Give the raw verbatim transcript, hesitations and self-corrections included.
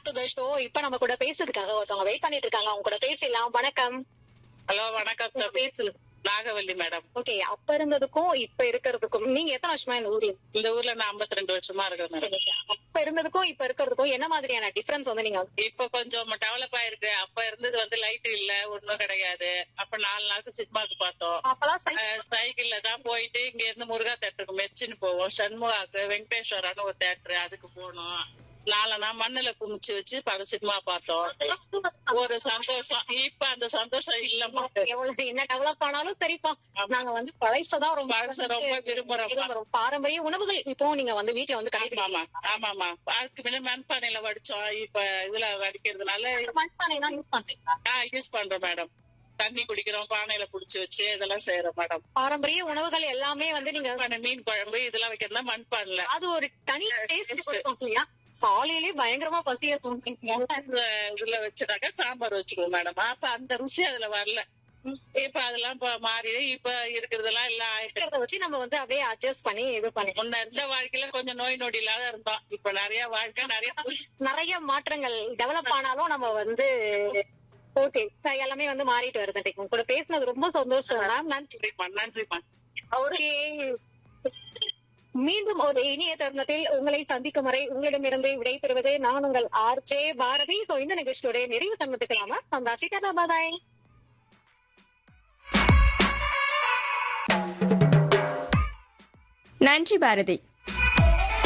To the show. இப்ப நம்ம கூட பேசுறதுக்காக ஒருத்தவங்க வெயிட் பண்ணிட்டு இருக்காங்க. அவங்க கூட பேசலாம். வணக்கம். ஹலோ வணக்கம். பேர் சொல்லுங்க. நாகவல்லி மேடம். ஓகே, அப்ப இருந்ததுக்கும் இப்ப இருக்கிறதுக்கும் நீங்க எத்தனை வருஷமா இந்த ஊர்ல? இந்த ஊர்ல நான் ஐம்பத்தி ரெண்டு வருஷமா இருக்கேன் மேடம். அப்ப இருந்ததுக்கும் இப்ப இருக்கிறதுக்கும் என்ன மாதிரியான டிஃபரன்ஸ் வந்து நீங்க? இப்ப கொஞ்சம் டெவலப் ஆயிருக்கு. அப்ப இருந்தது வந்து லைட் இல்ல, ஒண்ணும் கிடையாது. அப்ப நாலு நாளுக்கு சினிமாக்கு பார்த்தோம். அப்பெல்லாம் சைக்கிள்ல தான் போயிட்டு இங்க இருந்து முருகா தேட்டருக்கு மெச்சின்னு போவோம். சண்முகாக்கு வெங்கடேஸ்வரான்னு ஒரு தேட்டரு, அதுக்கு போனோம். நாலனா மண்ணுல குமிச்சு வச்சு பல சினிமா பார்த்தோம். ஒரு சந்தோஷம். இப்ப அந்த சந்தோஷம் இல்லம்மா. எவ்வளவு என்ன டெவலப் ஆனாலும் சரிப்பா, நாங்க வந்து பழசதான் ரொம்ப பழச ரொம்ப விரும்புறோம். பாரம்பரிய உணவுகள் இப்போ நீங்க வந்து வீட்டுல வந்து ஆமாமா ஆமாமா அதுக்கு முன்ன மண்பானையில வடிச்சோம். இப்ப இதுல வடிக்கிறதுனால மண்பானை யூஸ் பண்றீங்களா? யூஸ் பண்றோம் மேடம். தண்ணி குடிக்கிறோம், பானையில புடிச்சு வச்சு இதெல்லாம் செய்யறோம் மேடம். பாரம்பரிய உணவுகள் எல்லாமே வந்து நீங்க மீன் குழம்பு இதெல்லாம் வைக்கிறதா மண்பானையில. அது ஒரு தனி டேஸ்ட் இல்லையா? காலையிலே பயங்கரமா பசிய தூங்கிங்க. இதுல வச்சுட்டாக்க சாம்பார் வச்சுக்குவோம் மேடம். அப்ப அந்த ருசி அதுல வரல. இப்ப அதெல்லாம் மாறி இப்ப இருக்கிறதெல்லாம் எல்லாம் வச்சு நம்ம வந்து அப்படியே அட்ஜஸ்ட் பண்ணி இது பண்ணி முன்ன இருந்த வாழ்க்கையில கொஞ்சம் நோய் நொடி இல்லாத இருந்தோம். இப்ப நிறைய வாழ்க்கை நிறைய நிறைய மாற்றங்கள் டெவலப் ஆனாலும் நம்ம வந்து ஓகே எல்லாமே வந்து மாறிட்டு வருது. உங்க கூட பேசினது ரொம்ப சந்தோஷம் மேம். நன்றிமா நன்றிமா. ஓகே, மீண்டும் ஒரு இனிய தருணத்தில் உங்களை சந்திக்கும் வரை உங்களிடமிருந்து விடைபெறுவது நான் உங்கள் ஆர் ஜே பாரதி. சோ இந்த நிகழ்ச்சியோட நிறைவு தருணத்துக்கலாமா சந்தாசிக்கா பாய். நன்றி பாரதி.